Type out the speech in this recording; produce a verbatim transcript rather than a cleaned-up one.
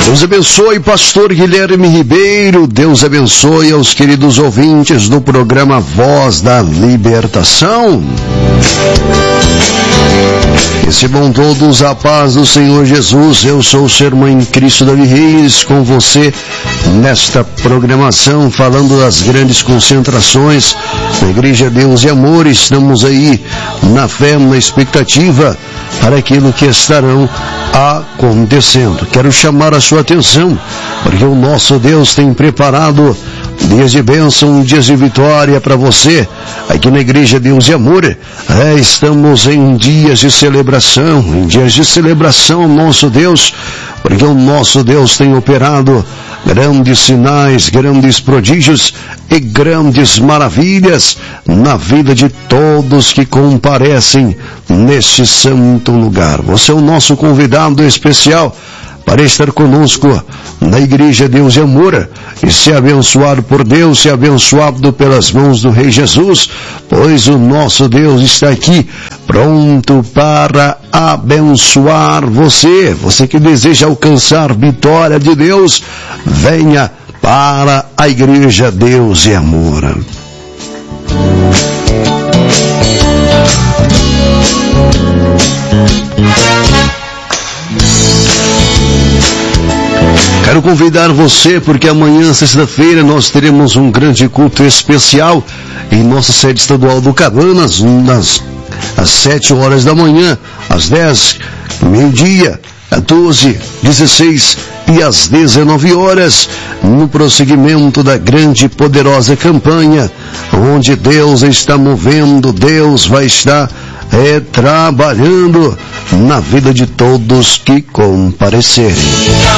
Deus abençoe, pastor Guilherme Ribeiro. Deus abençoe aos queridos ouvintes do programa Voz da Libertação. Recebam todos a paz do Senhor Jesus. Eu sou o seu irmão em Cristo, Davi Reis, com você nesta programação, falando das grandes concentrações da Igreja Deus e Amor. Estamos aí na fé, na expectativa para aquilo que estarão acontecendo. Quero chamar a sua atenção, porque o nosso Deus tem preparado dias de bênção, dias de vitória para você, aqui na Igreja Deus e Amor. É, estamos em dias de celebração, em dias de celebração, nosso Deus, porque o nosso Deus tem operado grandes sinais, grandes prodígios e grandes maravilhas na vida de todos que comparecem neste santo lugar. Você é o nosso convidado especial para estar conosco na Igreja Deus e Amor e ser abençoado por Deus, ser abençoado pelas mãos do Rei Jesus, pois o nosso Deus está aqui pronto para abençoar você. Você que deseja alcançar vitória de Deus, venha para a Igreja Deus e Amor. Quero convidar você, porque amanhã, sexta-feira, nós teremos um grande culto especial em nossa sede estadual do Cabanas, nas, às sete horas da manhã, às dez, meio-dia, às doze, dezesseis e às dezenove horas, no prosseguimento da grande e poderosa campanha, onde Deus está movendo, Deus vai estar é, trabalhando na vida de todos que comparecerem.